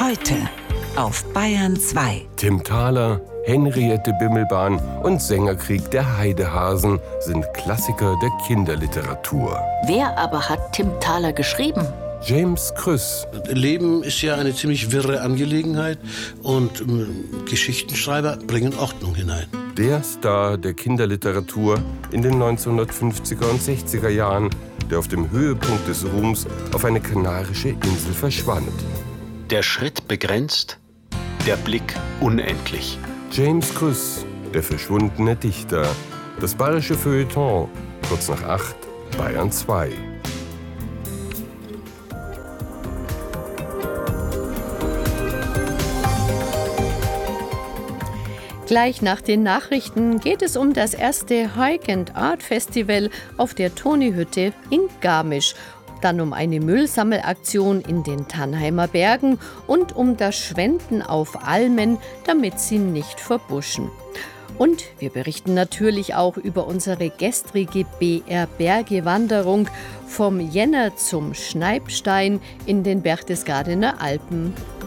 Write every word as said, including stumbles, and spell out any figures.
Heute auf Bayern zwei. Tim Thaler, Henriette Bimmelbahn und Sängerkrieg der Heidehasen sind Klassiker der Kinderliteratur. Wer aber hat Tim Thaler geschrieben? James Krüss. Leben ist ja eine ziemlich wirre Angelegenheit und äh, Geschichtenschreiber bringen Ordnung hinein. Der Star der Kinderliteratur in den neunzehnhundertfünfziger und sechziger Jahren, der auf dem Höhepunkt des Ruhms auf eine kanarische Insel verschwand. Der Schritt begrenzt, der Blick unendlich. James Krüss, der verschwundene Dichter. Das bayerische Feuilleton, kurz nach acht, Bayern zwei. Gleich nach den Nachrichten geht es um das erste Hike and Art Festival auf der Toni-Hütte in Garmisch, dann um eine Müllsammelaktion in den Tannheimer Bergen und um das Schwenden auf Almen, damit sie nicht verbuschen. Und wir berichten natürlich auch über unsere gestrige B R-Berge-Wanderung vom Jänner zum Schneibstein in den Berchtesgadener Alpen.